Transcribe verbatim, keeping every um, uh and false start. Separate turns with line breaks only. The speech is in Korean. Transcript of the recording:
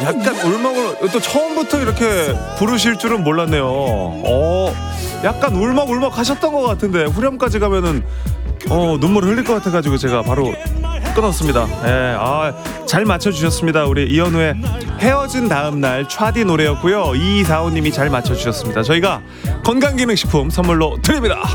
약간 울먹을 또 처음부터 이렇게 부르실 줄은 몰랐네요. 어, 약간 울먹울먹 하셨던 것 같은데 후렴까지 가면은 어, 눈물 흘릴 것 같아가지고 제가 바로 끊었습니다. 예, 아, 잘 맞춰주셨습니다. 우리 이현우의 헤어진 다음날 차디 노래였고요. 이이사오님이 잘 맞춰주셨습니다. 저희가 건강기능식품 선물로 드립니다.